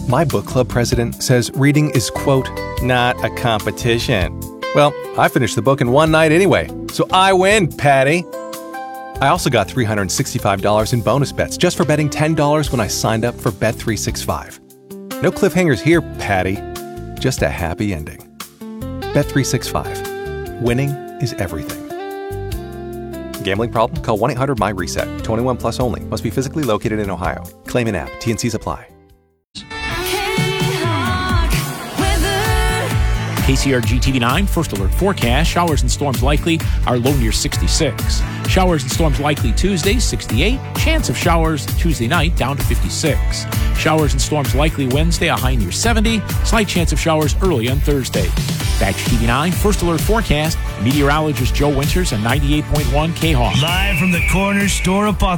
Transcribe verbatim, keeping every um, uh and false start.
My book club president says reading is, quote, not a competition. Well, I finished the book in one night anyway, so I win, Patty. I also got three hundred sixty-five dollars in bonus bets just for betting ten dollars when I signed up for Bet three sixty-five. No cliffhangers here, Patty. Just a happy ending. Bet three sixty-five. Winning is everything. Gambling problem? Call one eight hundred M Y reset. twenty-one plus only. Must be physically located in Ohio. Claim in app. T N Cs apply. K C R G T V nine First Alert Forecast. Showers and storms likely. Our low near sixty-six. Showers and storms likely Tuesday, sixty-eight. Chance of showers Tuesday night down to fifty-six. Showers and storms likely Wednesday, a high near seventy. Slight chance of showers early on Thursday. Back to T V nine First Alert Forecast. Meteorologist Joe Winters on ninety-eight point one K-Hawk. Live from the corner store of